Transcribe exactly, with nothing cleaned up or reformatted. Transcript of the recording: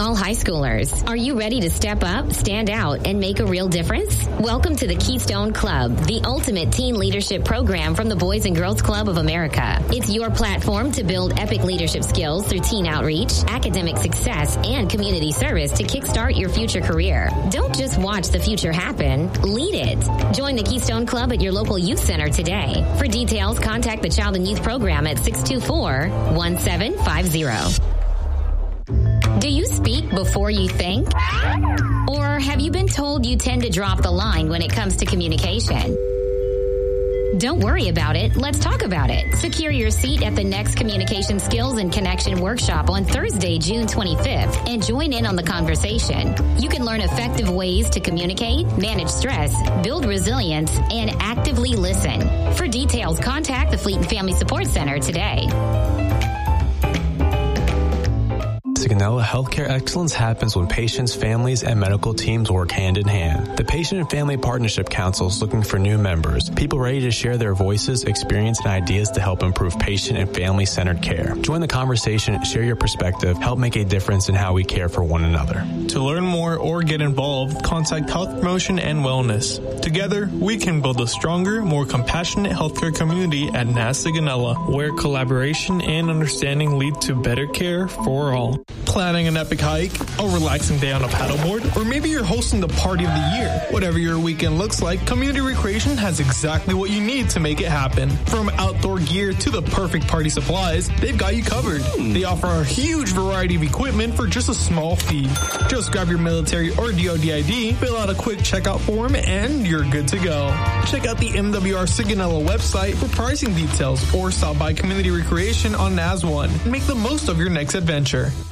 all high schoolers. Are you ready to step up, stand out, and make a real difference? Welcome to the Keystone Club, the ultimate teen leadership program from the Boys and Girls Club of America. It's your platform to build epic leadership skills through teen outreach, academic success, and community service to kickstart your future career. Don't just watch the future happen, lead it. Join the Keystone Club at your local youth center today. For details, contact the Child and Youth Program at six two four, one seven five zero. Do you speak before you think? Or have you been told you tend to drop the line when it comes to communication? Don't worry about it. Let's talk about it. Secure your seat at the next Communication Skills and Connection Workshop on Thursday, June twenty-fifth, and join in on the conversation. You can learn effective ways to communicate, manage stress, build resilience, and actively listen. For details, contact the Fleet and Family Support Center today. Sigonella Healthcare excellence happens when patients, families, and medical teams work hand in hand. The Patient and Family Partnership Council is looking for new members, people ready to share their voices, experience, and ideas to help improve patient and family-centered care. Join the conversation, share your perspective, help make a difference in how we care for one another. To learn more or get involved, contact Health Promotion and Wellness. Together, we can build a stronger, more compassionate healthcare community at N A S Sigonella, where collaboration and understanding lead to better care for all. Planning an epic hike, a relaxing day on a paddleboard, or maybe you're hosting the party of the year. Whatever your weekend looks like, Community Recreation has exactly what you need to make it happen. From outdoor gear to the perfect party supplies, they've got you covered. They offer a huge variety of equipment for just a small fee. Just grab your military or D O D I D, fill out a quick checkout form, and you're good to go. Check out the M W R Sigonella website for pricing details, or stop by Community Recreation on N A S one and make the most of your next adventure.